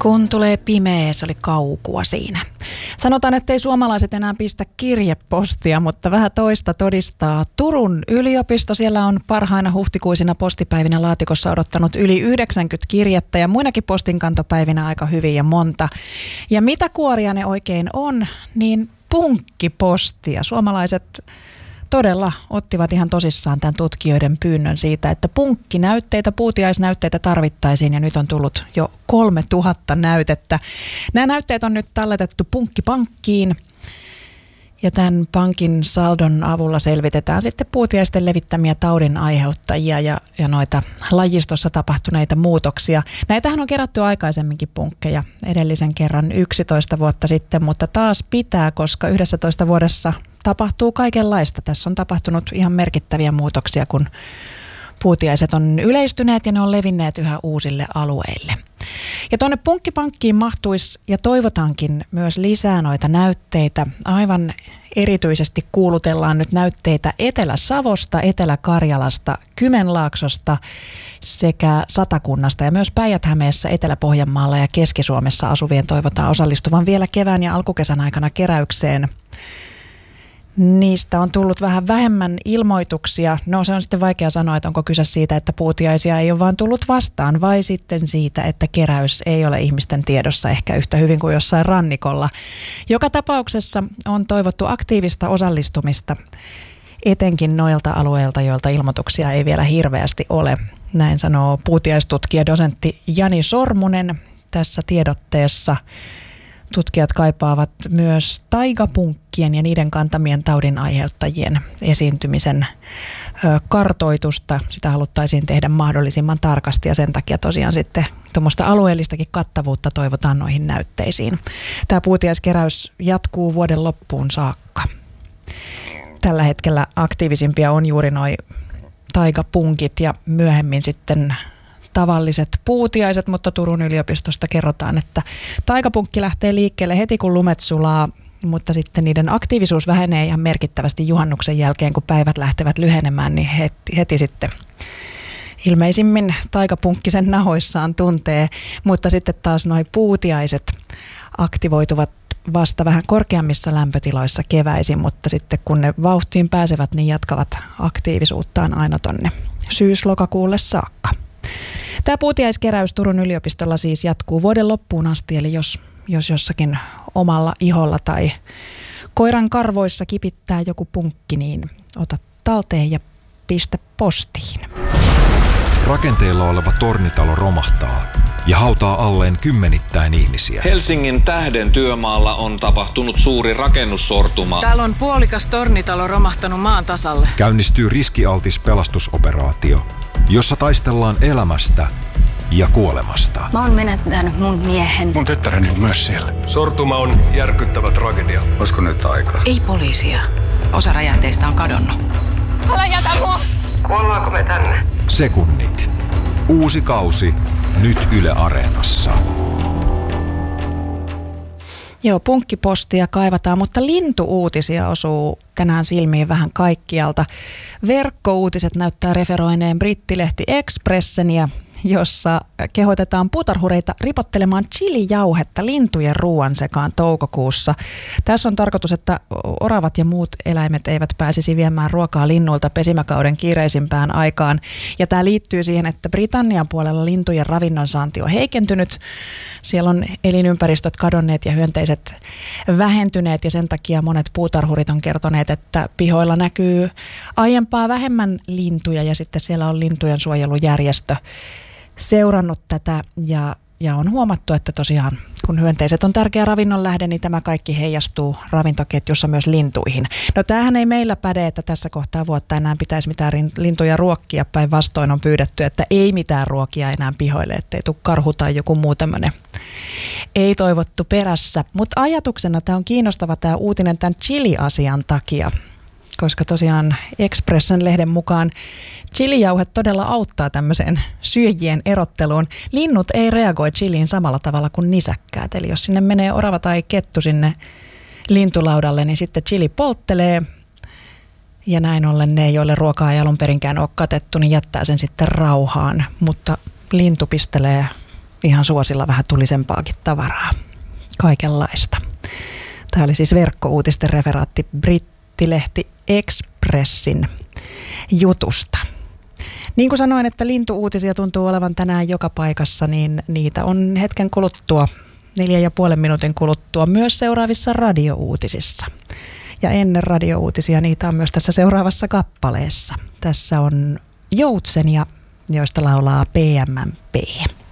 Kun tulee pimeä, se oli kaukua siinä. Sanotaan, ettei suomalaiset enää pistä kirjepostia, mutta vähän toista todistaa Turun yliopisto. Siellä on parhaina huhtikuisina postipäivinä laatikossa odottanut yli 90 kirjettä ja muinakin postinkantopäivinä aika hyvin ja monta. Ja mitä kuoria ne oikein on, niin punkkipostia. Suomalaiset todella ottivat ihan tosissaan tämän tutkijoiden pyynnön siitä, että punkkinäytteitä, puutiaisnäytteitä tarvittaisiin ja nyt on tullut jo 3000 näytettä. Nämä näytteet on nyt talletettu Punkkipankkiin ja tämän pankin saldon avulla selvitetään sitten puutiaisten levittämiä taudin aiheuttajia ja noita lajistossa tapahtuneita muutoksia. Näitähän on kerätty aikaisemminkin punkkeja edellisen kerran 11 vuotta sitten, mutta taas pitää, koska 11 vuodessa tapahtuu kaikenlaista. Tässä on tapahtunut ihan merkittäviä muutoksia, kun puutiaiset on yleistyneet ja ne on levinneet yhä uusille alueille. Ja tuonne Punkkipankkiin mahtuisi ja toivotaankin myös lisää noita näytteitä. Aivan erityisesti kuulutellaan nyt näytteitä Etelä-Savosta, Etelä-Karjalasta, Kymenlaaksosta sekä Satakunnasta ja myös Päijät-Hämeessä, Etelä-Pohjanmaalla ja Keski-Suomessa asuvien toivotaan osallistuvan vielä kevään ja alkukesän aikana keräykseen. Niistä on tullut vähän vähemmän ilmoituksia. No se on sitten vaikea sanoa, että onko kyse siitä, että puutiaisia ei ole vaan tullut vastaan vai sitten siitä, että keräys ei ole ihmisten tiedossa ehkä yhtä hyvin kuin jossain rannikolla. Joka tapauksessa on toivottu aktiivista osallistumista etenkin noilta alueilta, joilta ilmoituksia ei vielä hirveästi ole. Näin sanoo puutiaistutkija dosentti Jani Sormunen tässä tiedotteessa. Tutkijat kaipaavat myös taikapunkkien ja niiden kantamien taudin aiheuttajien esiintymisen kartoitusta. Sitä haluttaisiin tehdä mahdollisimman tarkasti ja sen takia tosiaan sitten tuommoista alueellistakin kattavuutta toivotaan noihin näytteisiin. Tämä puutiaiskeräys jatkuu vuoden loppuun saakka. Tällä hetkellä aktiivisimpia on juuri noi taikapunkit ja myöhemmin sitten tavalliset puutiaiset, mutta Turun yliopistosta kerrotaan, että taikapunkki lähtee liikkeelle heti kun lumet sulaa, mutta sitten niiden aktiivisuus vähenee ihan merkittävästi juhannuksen jälkeen, kun päivät lähtevät lyhenemään, niin heti sitten ilmeisimmin taikapunkki sen nahoissaan tuntee, mutta sitten taas noi puutiaiset aktivoituvat vasta vähän korkeammissa lämpötiloissa keväisin, mutta sitten kun ne vauhtiin pääsevät, niin jatkavat aktiivisuuttaan aina tonne syys-lokakuulle saakka. Tämä puutiaiskeräys Turun yliopistolla siis jatkuu vuoden loppuun asti, eli jos jossakin omalla iholla tai koiran karvoissa kipittää joku punkki, niin ota talteen ja pistä postiin. Rakenteilla oleva tornitalo romahtaa ja hautaa alleen kymmenittäin ihmisiä. Helsingin Tähden työmaalla on tapahtunut suuri rakennussortuma. Täällä on puolikas tornitalo romahtanut maan tasalle. Käynnistyy riskialtis pelastusoperaatio, jossa taistellaan elämästä ja kuolemasta. Mä oon menettänyt mun miehen. Mun tyttäreni on myös siellä. Sortuma on järkyttävä tragedia. Olisiko nyt aika? Ei poliisia. Osa räjähteistä on kadonnut. Älä jätä mua! Kuollaanko me tänne? Sekunnit. Uusi kausi nyt Yle Areenassa. Joo, punkkipostia kaivataan, mutta lintuuutisia osuu tänään silmiin vähän kaikkialta. Verkkouutiset näyttää referoineen brittilehti Expresseniä, jossa kehotetaan puutarhureita ripottelemaan chilijauhetta lintujen ruoan sekaan toukokuussa. Tässä on tarkoitus, että oravat ja muut eläimet eivät pääsisi viemään ruokaa linnuilta pesimäkauden kiireisimpään aikaan. Ja tämä liittyy siihen, että Britannian puolella lintujen ravinnonsaanti on heikentynyt. Siellä on elinympäristöt kadonneet ja hyönteiset vähentyneet ja sen takia monet puutarhurit on kertoneet, että pihoilla näkyy aiempaa vähemmän lintuja ja sitten siellä on lintujen suojelujärjestö seurannut tätä ja on huomattu, että tosiaan kun hyönteiset on tärkeä ravinnon lähde, niin tämä kaikki heijastuu ravintoketjussa myös lintuihin. No tämähän ei meillä päde, että tässä kohtaa vuotta enää pitäisi mitään lintuja ruokkia, päinvastoin on pyydetty, että ei mitään ruokia enää pihoille, ettei tule karhu tai joku muu tämmöinen ei toivottu perässä. Mutta ajatuksena tämä on kiinnostava tämä uutinen tämän chili-asian takia, koska tosiaan Expressen-lehden mukaan chilijauhe todella auttaa tämmöiseen syöjien erotteluun. Linnut ei reagoi chiliin samalla tavalla kuin nisäkkäät. Eli jos sinne menee orava tai kettu sinne lintulaudalle, niin sitten chili polttelee. Ja näin ollen ne, joille ruokaa ei alun perinkään ole katettu, niin jättää sen sitten rauhaan. Mutta lintu pistelee ihan suosilla vähän tulisempaakin tavaraa. Kaikenlaista. Tämä oli siis verkkouutisten referaatti brittilehti Expressin jutusta. Niin kuin sanoin, että lintuuutisia tuntuu olevan tänään joka paikassa, niin niitä on hetken kuluttua, 4,5 minuutin kuluttua myös seuraavissa radiouutisissa. Ja ennen radiouutisia niitä on myös tässä seuraavassa kappaleessa. Tässä on Joutsenia, joista laulaa PMMP.